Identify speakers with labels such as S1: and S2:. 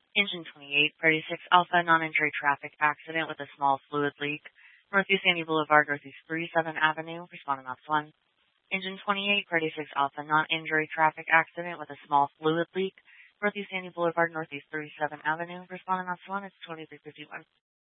S1: Engine 28, Party 6 Alpha, non-injury traffic accident with a small fluid leak. Northeast Sandy Boulevard, Northeast 37th Avenue, responding ops 1. Engine 28, Party 6 Alpha, non-injury traffic accident with a small fluid leak. Northeast Sandy Boulevard, Northeast 37th Avenue, responding ops 1, it's 2351.